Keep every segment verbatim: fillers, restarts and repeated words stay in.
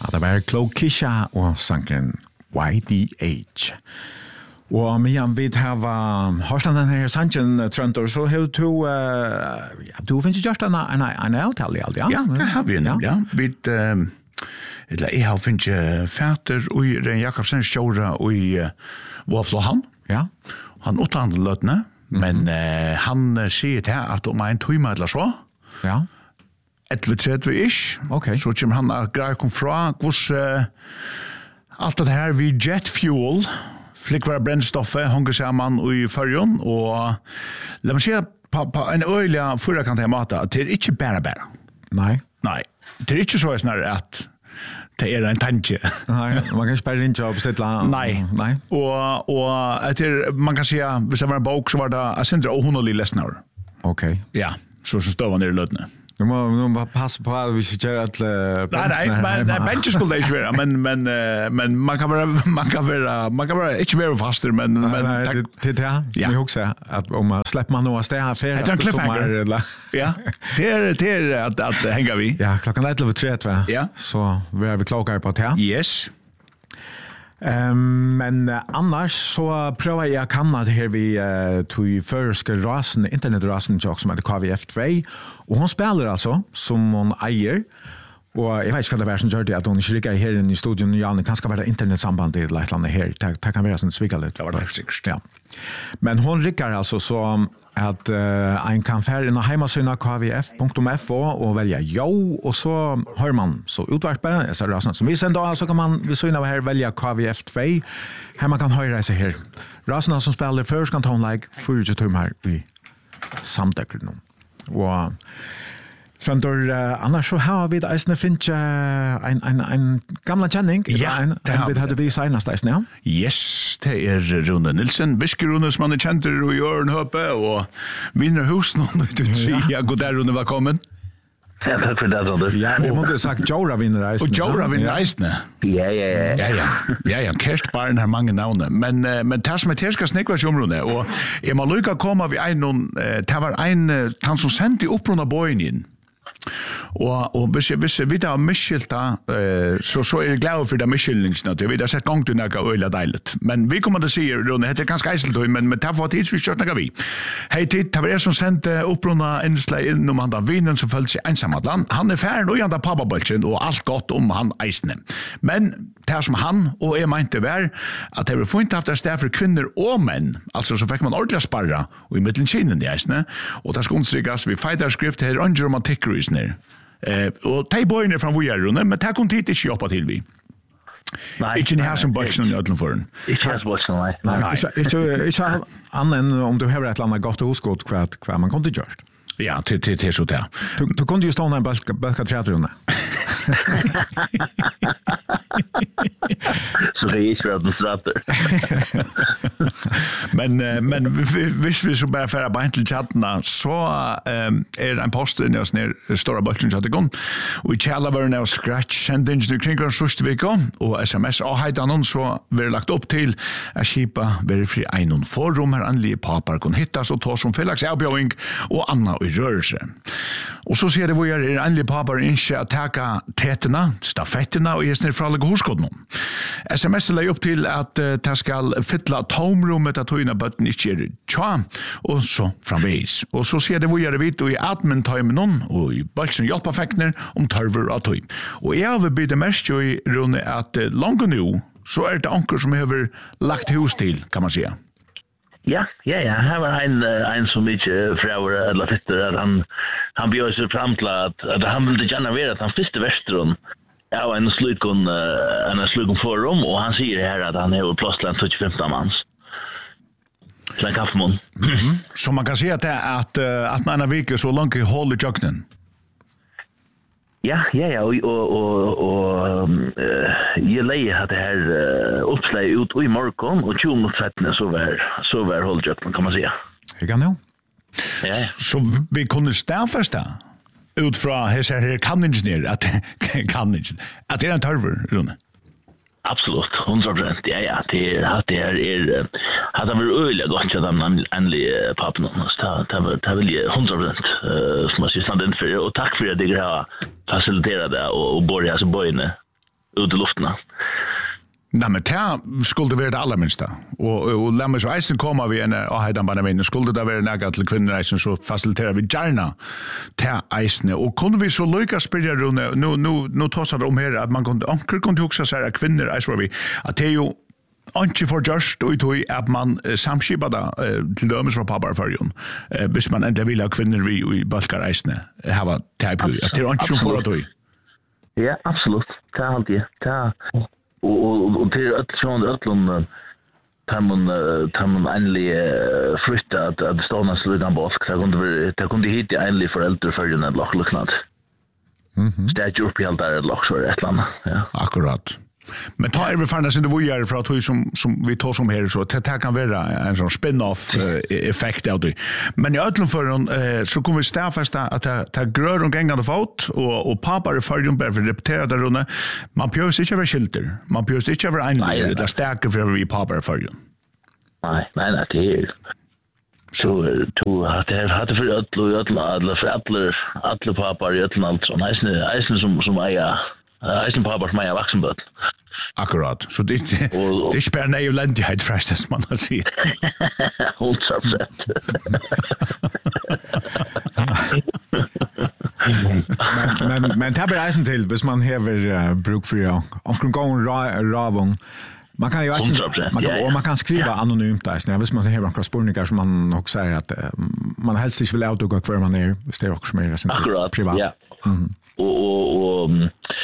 Ja, det var Chloe Kisha og sangren Y D H. Og medan vi har hørt den her sangen, Trøntor, så har du, uh, ja, du finnes gjort en, en, en avtale i alt, ja? Ja, det har vi nemlig, ja. Vi, uh, eller jeg har finnes fæter og Ren Jakobsen Stjåra og uh, Våflohan. Ja. Han uthandler løtene, mm-hmm. men uh, han uh, sier til at om en tøyme eller så, ja. elleve tretti ish, okay. Så kommer han at greier kom fra hos uh, alt det her vi jet fuel, flikkvare brennstoffet, hunger sammen i førjen, og la meg si på, på en øyelig forakant av mat, det er ikke bare bare. Nei. Nei, det er ikke så snar at det er en tanke. Nei, man kan ikke bare ringe og bestille. Nei. Nei. Og, og etter, man kan si, hvis det var en bok, så var det jeg synes det er hundelig lesner. Ok. Ja, så, så stod han nere i løtene. Du må, du må passe på at vi ikke gjør et Nei, nei, men nei, bencher skulle det ikke være, men, men, men man kan være, man kan være, man kan være, ikke være faster, men... Nei, men, nei, det, det, det er det. Jeg husker at om man slipper man noe sted her før... Det er en cliffhanger. Ja, det er, det er at, at henger vi. Ja, klokken er elleve tretti, ja. Så vi er vi klokkere på det. Yes. Um, men uh, annars så prøver jeg å kanna det her vi uh, tog føreske rasen, internetrasen som heter K V F två, og hun spiller altså som hun eier, og jeg vet ikke hva det er som gjør det at hun ikke rikker her inne i studion, Jan, det kan skal være internetsamband i et eller annet her, det, det kan være sånn svikket litt. Det var det sikkert. Ja. Men hun rikker altså så at uh, en kan fære inn av heimasynene K V F punktum F O og velge jo, og så hører man så utvarpet, jeg ser rasen som vi sender da, så kan man ved synet av her velge K V F två, her man kan høre seg her. Rasen som spiller først kan ta en like, fyrtio tum her i samdekkeren. Og Trøntor, uh, annars så har vi det eisene finnes uh, en, en, en gamla kjenning. Ja, en, det har vi. Det hadde vi senest eisene, ja. Yes, det er Rune Nilsen, Viske-Rune som han er kjenter og Jørgen Høpe, og vinner husen, og du sier, ja, god der, Rune, velkommen. Ja, takk for det, Sander. Ja, jeg måtte ha sagt Jora vinner eisene. Og Jora vinner eisene. Ja, ja, ja. Ja, ja. Ja, ja, Kerstbaren har mange navne. Men, uh, men det som er til skal snekva til området, og jeg må lukka komme av en, uh, det var en, uh, han som sendte opprunna bøyen inn. Og, og hvis, hvis vi da har miskylta, uh, så, så er jeg glad for det miskyldingsene, at vi har sett gang til noe øyla deiligt. Men vi kommer til å si, Rune, det er ganske eiseltøy, men, men det var tid så vi kjørt noe vi. Hei tid, det var jeg som sendte opprunna endelig inn om han da vinen som følte seg ensamadland. Han er færd og han da papabolchen, og alt godt om han eisene. Men det som han og jeg mente var, at det var funnet haft et sted for kvinner og menn, altså så fikk man ordentlig sparra, og i middelen kinen de eisene, og det skal understrykkes, vi feiderskrift her, andre romantikker i snir. Eh, og de bøyene fra vujerrune, men det kom tid ikke jobba til vi. Nei, ikke ni her som bøysen i ødelen for den. Ikke her som bøysen, nei. Nei, ikke, ikke, ikke annen om du har et eller annet godt huskott hva, hva man kunne gjøre. Ja, til, til, til så til. Du, du kunne jo stå en bølka, bølka tretrunde. Så det er ikke for at den strater. men, men hvis vi så bare færre beint til chattene, så um, er det en post inni oss ned Stora Bølsen chattegon, og i kjælavøren av Scratch sendte inn kring den sørste vika, og sms og heidanon, så vi er lagt opp til at skipa være fri einon forum her anlige papar kun hittas og ta som felaks avbjøring og anna i rørelse. Og så sier det hvor er anlige papar ikke at teka tetena, stafettena og gjesner fra alle horskoddene. S M S legger opp til at uh, det skal fylla tomrummet at høyna bøtten ikke er tja, og så framveis. Og så sier det hvor er det vidt og i admin-tøymenon og i bølsen hjelpafektner om tørver og tøy. Og jeg har bytt mest jo i Rune at uh, langt nå, så er det anker som har lagt hus til, kan man sige. Ja, ja, ja. Her var en, en som ikke fraver eller fitter, at han, han bjør seg frem til at, at han ville gjerne være at han første versteren av en slukon, en slukon forum, og han sier her at han har plass til en tjuefem manns. Til en kaffemån. Mm-hmm. Så man kan si at det er at, at man er vike så langt i hold i tjøkkenen? Ja, ja, ja, og, og, og, og um, uh, jeg leier at det her uh, oppslag ut i morgen, og tjue mot trettene så var, så var holdjøkken, kan man si. Jeg kan jo. Ja, ja. Så vi kunne stedfeste ut fra hese her kanningen at kanningen, at det er en tørver, Rune? Absolut, hundra procent. Ja, ja, det er det er er hade vært øyelig godt at de endelig pappen så det var det vil jeg hundra procent som jeg synes den for og takk for at dere har fasiliteret det og, og bor i altså bøyene. ut i luften. Nej, men det skulle være det aller minste. Og, og la meg så eisen komme vi en av heidan barnevinner. Skulle det være nægat til kvinner eisen, så fasiliterer vi gjerne til eisene. Og kunne vi så lykke spørre, Rune, nå, nå, nå tås det om her, at man kunne, anker kunne huske seg at kvinner eisen var vi, at det er jo ikke for just og tog at man uh, samskipet da uh, til dømes fra papparførgen, uh, hvis man endelig vil ha kvinner vi i balkar eisene, hava til å at det er ikke som for å tog. Ja, absolutt. Det er alltid. Det er... Og, og, og til øtlån, øtlån, tar man, tar man endelig flytta at, at stående slugan bolk, det kunne, det kunne hit i endelig foreldre før en lokk luknad. Mhm. Det er ikke opp i alt der lokk, så er det et eller annet. Ja. Akkurat. Men ta er vi ferdig sin det vujer fra tog som, som vi tar som her, så det, det kan være en sånn spin-off uh, effekt av det. Men i øtlomføren uh, så kommer vi stafeste at det, det grør om gengende fot, og, og papar i fargen bare for å repetere det runde. Man pjøs ikke over skilter, man pjøs ikke over einlige, det er sterke for vi papar i fargen. Nei, nei, nei, det er så to hat det hat för ötlo ötlo alla för alla alla papar i ötlo allt sån eisen eisen som som är eisen papar som är vuxen. Akkurat. Så det det är spär nej elendighet frästas man att se. Hållt så sett. men men men tar eisen till hvis man häver bruk för ja. Onkel gång ravung. Man kan ju också man kan och man kan skriva anonymt där snä hvis man har några spårningar som man också säger att man helst inte vill out och gå kvar man är det är också mer sen privat. Ja. Mhm. Och och och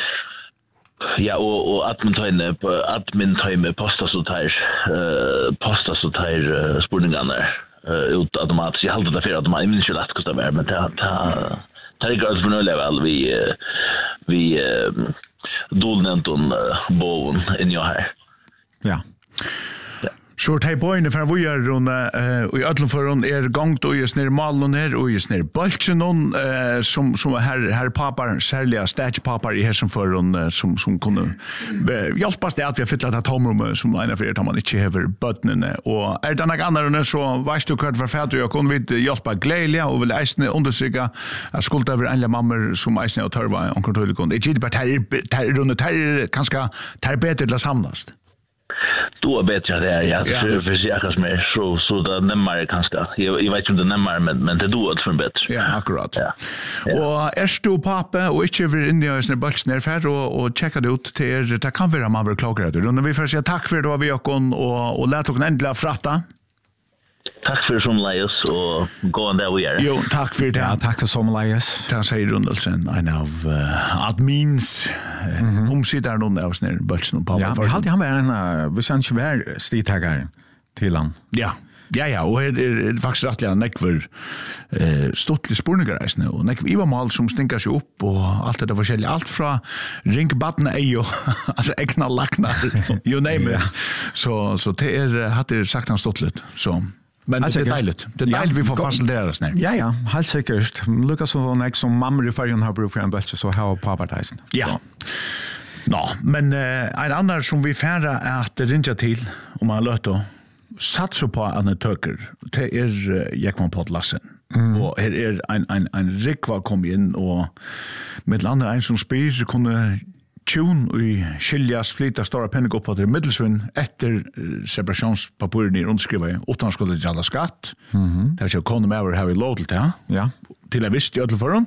ja, och och admin time på admin time posta så där eh posta så där spårningarna eh ut automatiskt. Jag håller det för att man minns ju lätt kostar mer men det ta ta det går för nu level vi vi dolnenton boven in your hair. Ja. Så det er bøyene fra vi er og i ødelen for hun er gongt og i snir malen her og i snir bøltjen uh, som, som her, her papar, særlig stætjepapar i her som for hun uh, som, som kunne hjelpas det at vi har fytlet av tomrummet som ene for at man ikke hever bøtnene og er det noen andre så veist du hvert for fæt og kunne vi hjelpa gledelig og vil eisne undersøke at skuldt over enlige mammer som eisne og tørva omkring tøylikon. Det er ikke bare her er kanskje bedre til å samlast. Du är bättre där ja för för sig akkurat mer så så det nämmer kanske jag jag vet inte om det nämmer men men det då för bättre ja akkurat ja. Ja. Och är du pappa och inte över in i sin bults ner för och och checka det ut till det kan vara man vill klaga det och vi får säga tack för då vi och och och låt oss ändla fratta. Tack för som Laius och gå där vi är. Jo, tack för det. Ja, tack för som Laius. Tack säger Rundelsen, en av uh, admins mm-hmm. omsitter någon av snär bultsen och pappa. Ja, vi hade han var en uh, vi sen svär stitagare till han. Ja. Ja, ja, og her er det faktisk rettelig nekver eh, stottelig spurningereisene, og nekver ivamal som stinker seg opp, og alt det forskjellige, alt fra ringbattene ei og altså egna lakna, you name it. Så, så det er, hadde sagt han stottelig, så... Men det er deiligt. Det er deiligt vi får fasilitera oss ner. Ja, ja, helt sikkert. Lukka så nek som mammer i fargen har bruk for en bølse, så har pappardeisen. Ja. Nå, men uh, en annan som vi færre er at det rinja til, om man løter, satser på at han tøker, det er uh, Jekman Pott Lassen. Mm. Og her er en, en, en rikva kom inn, og med andre en som spyr, kunne tjun og skiljas flyta stora penning upp på det middelsvinn etter uh, separasjonspapuren i underskrivet, utan skulle gjalla skatt. Mm-hmm. Det er ikke kone med over her i lov til det, ja. Til jeg visste i alle foran.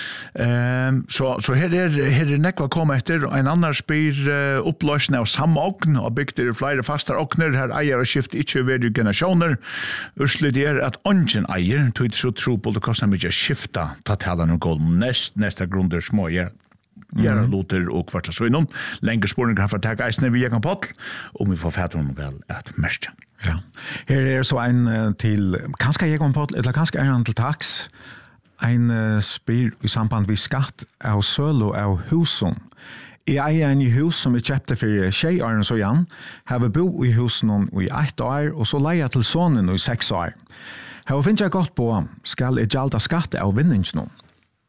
Um, så, så her er, her er nekva kom etter, og en annan spyr uh, oppløsning av samme ogn, og bygder flere fastar ogner, her eier og skift ikke ved generasjoner. Urslit er at ongen eier, tog så tro på det kostar mye skifta, ta tala noen gål, nest, nesta grunder små, ja. Gjerne mm. loter og kvarta så innom. Lenge spårning kan få tag eisne vi Jekman Pott, og vi får fætre honom vel et merskja. Ja. Her er så en uh, til, kanskje Jekman Pott, eller kanskje er han til taks, en uh, spyr i samband med skatt av sølo av husen. Jeg eier en i hus som vi kjøpte for tjej åren så igjen, har vi bo i husen i ett år, og så leier jeg til sonen i seks år. Her finner jeg godt på, skal jeg gjalda skatt av vinningen nå?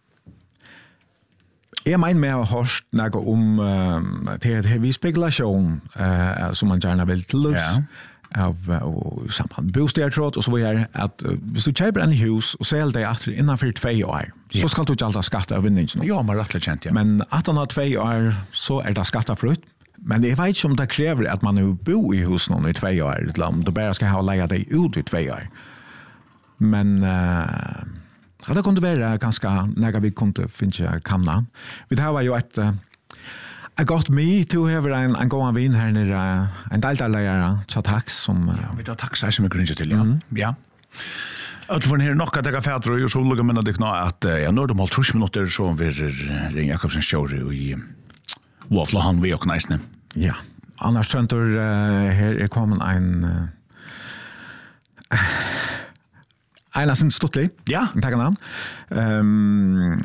Jeg mener med å ha hørt noe om uh, til, til vi spekulasjon uh, som man gjerne vil til løs. Ja. av uh, samband bostäder och så vidare att uh, hvis du köper en hus och säljer det efter innanför två år så ska du inte alltid skatta av vinningen. Ja, man rättligt känt, ja. Men att han har två år så är det skattefritt. Men det vet inte om det kräver att man nu bor i hus någon i två år eller om du bara ska ha lägga dig ut i två år. Men uh, ja, det kunde vara ganska när vi kunde finna kamna. Vi har ju ett uh, I got me to have en en gång vin här nere en deltalägare Chatax som ja, vi tar taxa som är grunge till ja. Mm. Ja. Att för här nog att jag fäder och så lugga men det kna att jag når de håll tre minuter så vi ring Jakobsen show i Waffle han vi och nice. Ja. Annars center uh, här är kommen en uh, Einer sind Stuttli. Ja. Tack namn. Ehm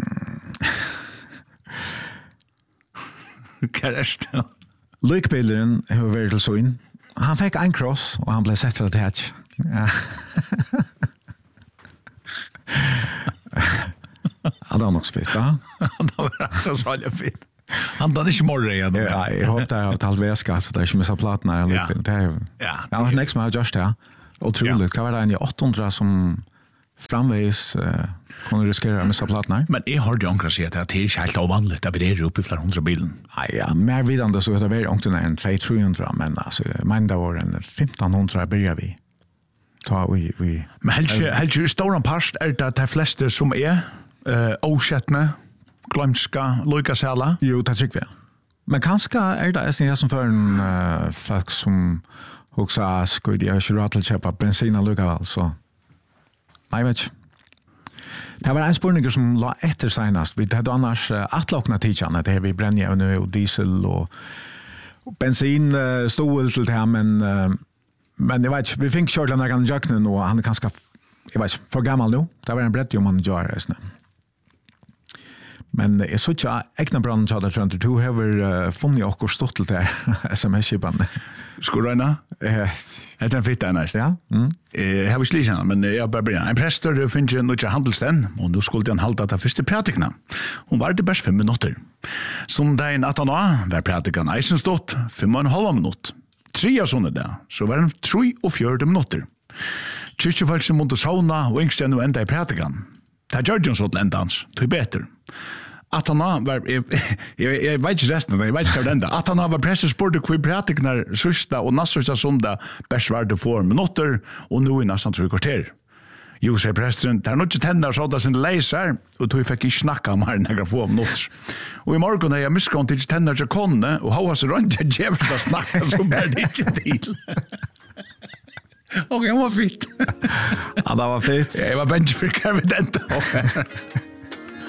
Karest. Lykbilderen har vært til så inn. Han fikk en cross, og han ble sett til et hatch. Ja. Han var nok spitt, da. Han var så veldig fint. Han tar ikke morgen igjen. Ja, jeg håper det er talt væska, så det er ikke mye platen her. Ja. Ja. Han har nekst med å gjøre det, ja. Otroligt. Hva var det en i åtte hundre som framveis uh, kunne riskere å missa platen her? Men jeg har det ångre å si at det er ikke helt avvanlig at vi er oppe i flere hundre bilen. Nei, ja, mer vidande så er det vært ångre enn två tre hundre, men altså, jeg mener det var en femton hundre begynner vi. Ta vi, vi. Men helt ikke, helt ikke stor part er det de fleste som er uh, åsettende, glømska, lojka sela? Jo, det tror jeg. Men kanskje er det jeg som for en uh, folk som også skulle de ha ikke råd til å kjøpe bensin og lukka vel, så nei, vet ikke. Det var en spurning som la etter senast. Vi hadde annars uh, atlokna tidsjane, det her vi brenner og, og diesel og, og bensin uh, stål til det her, men, uh, men jeg vet ikke, vi fikk kjørt den der jøknen, og han er ganske, jeg vet ikke, for gammel nå. Det var en brett jo man gjør reisende. Men jeg så ikke ekne brannen til at du har uh, funnet okkur stått til det S M S-kipene. Skulle du øyne? Eh, Det er en fitt, næst. Ja. Mm. Jeg har vist lysene, men jeg bare begynner. En prester finner noe handelssten, og nå skulle han halda til første pratikene. Hun var det bare fem minutter. Som dagen at han var pratikene eisen stått fem og en halv minutt. Tre av sånne det, så var det tre og fjørde minutter. Kyrkjefalsen måtte sauna og yngste enn å enda i pratikene. Det er gjør jo sånn endans, tog bedre. At han var, jeg, jeg, jeg vet ikke resten, jeg vet ikke hva det enda, at han var presset spurte hva pratikner sørsta og nassørsta sondag best var det for minutter, og nå i nesten tre kvarter. Jo, sier presteren, det er noe ikke tenner så det sin leiser, og tog fikk ikke snakka om her nægra få minutter. Og i morgen er jeg miskommet til ikke tenner til konne, og hva så rundt jeg djevligt å snakka, så blir det ikke til. Og jeg var fint. Ja, det var fint. Jeg var benchfrikker ved den.